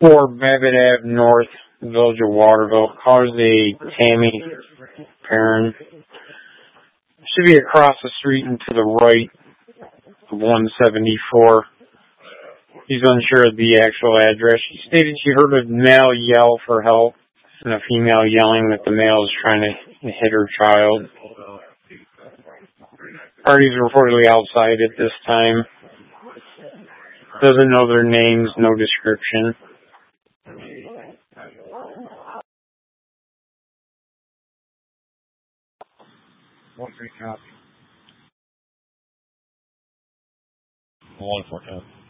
4 Babbitt Ave North, Village of Waterville. Calls a Tammy Perrin. Should be across the street and to the right of 174. He's unsure of the actual address. She stated she heard a male yell for help and a female yelling that the male is trying to hit her child. Parties reportedly outside at this time. Doesn't know their names, no description. One free copy. 1 for 10.